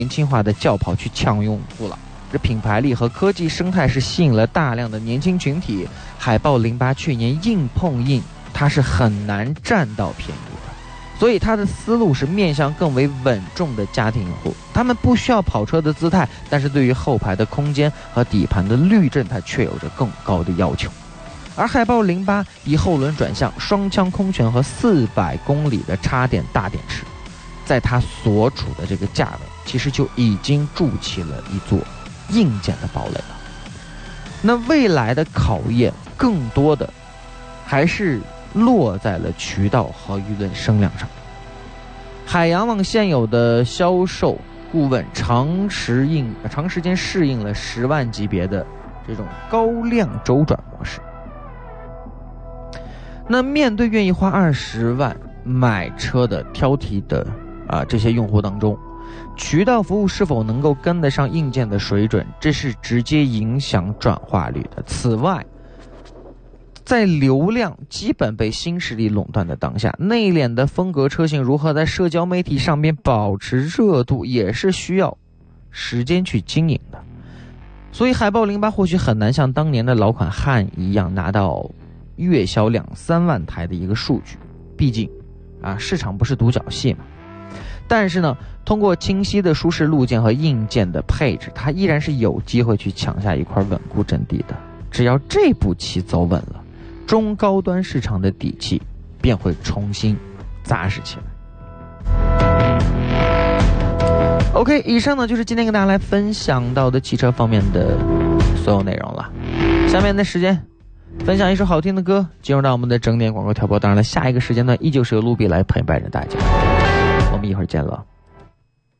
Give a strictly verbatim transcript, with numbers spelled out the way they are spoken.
年轻化的轿跑去抢用户了。这品牌力和科技生态是吸引了大量的年轻群体。海豹零八去年硬碰硬，它是很难占到便宜的，所以它的思路是面向更为稳重的家庭用户，他们不需要跑车的姿态，但是对于后排的空间和底盘的滤震，它却有着更高的要求。而海豹零八以后轮转向、双腔空悬和四百公里的插电大电池，在它所处的这个价位，其实就已经筑起了一座硬件的堡垒了。那未来的考验更多的还是落在了渠道和舆论声量上。海洋网现有的销售顾问长时应长时间适应了十万级别的这种高量周转模式。那面对愿意花二十万买车的挑剔的啊这些用户当中，渠道服务是否能够跟得上硬件的水准，这是直接影响转化率的。此外，在流量基本被新势力垄断的当下，内敛的风格车型如何在社交媒体上面保持热度，也是需要时间去经营的。所以海豹零八或许很难像当年的老款汉一样拿到月销两三万台的一个数据，毕竟啊市场不是独角戏嘛。但是呢，通过清晰的舒适路线和硬件的配置，它依然是有机会去抢下一块稳固阵地的。只要这步棋走稳了，中高端市场的底气便会重新扎实起来。OK， 以上呢就是今天跟大家来分享到的汽车方面的所有内容了。下面的时间分享一首好听的歌，进入到我们的整点广告调播。当然了，下一个时间段依旧是由卢比来陪伴着大家。我们一会儿见了。